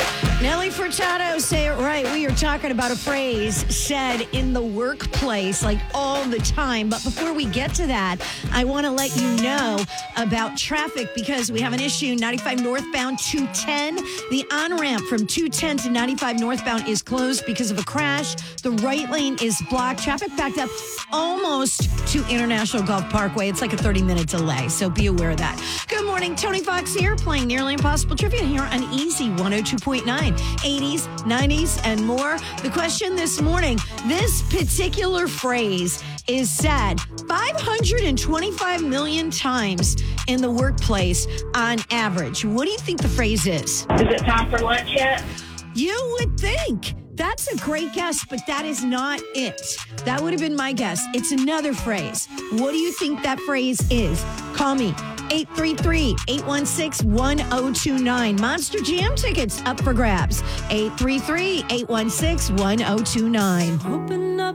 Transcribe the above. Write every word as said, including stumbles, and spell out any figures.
Nelly Furtado, say it right. We are talking about a phrase said in the workplace, like all the time. But before we get to that, I want to let you know about traffic because we have an issue. ninety-five northbound two ten. The on-ramp from two ten to ninety-five northbound is closed because of a crash. The right lane is blocked. Traffic backed up almost to International Golf Parkway. It's like a thirty-minute delay, so be aware of that. Good morning. Tony Fox here, playing Nearly Impossible Trivia here on Easy one oh two point nine. eighties, nineties, and more. The question this morning, this particular phrase is said five hundred twenty-five million times in the workplace on average. What do you think the phrase is? Is it time for lunch yet? You would think. That's a great guess, but that is not it. That would have been my guess. It's another phrase. What do you think that phrase is? Call me. eight three three, eight one six, one oh two nine. Monster Jam tickets up for grabs. eight three three, eight one six, one oh two nine. Open up.